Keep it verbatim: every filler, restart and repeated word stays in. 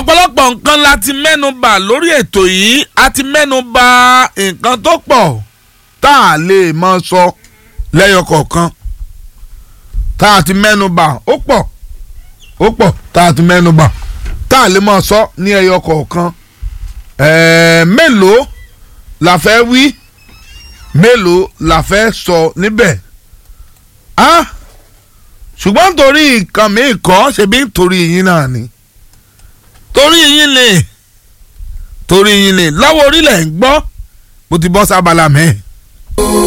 ọ̀pọ̀lọpọ̀ nǹkan la ti mẹ́nu bà lórí ètò yìí a ti mẹ́nu bà nǹkan tó pọ̀ tá a lè mọ sọ lẹ́yọ kọ̀ọ̀kan tá a ti mẹ́nu bà ó pọ̀ ó pọ̀ tá a ti mẹ́nu bà tá a lè mọ sọ ní ẹyọ kọ̀ọ̀kan ẹ̀ẹ́ mélòó la fẹ́ wí mélòó la fẹ́ sọ níbẹ̀ ah ṣùgbọ́n torí nǹkan mi kọ́ ṣebí torí yín náà ni torí yín ni torí yín ni láwọn orílẹ̀ ń gbọ́ mo ti bọ́ sábàlá mẹ́ẹ̀.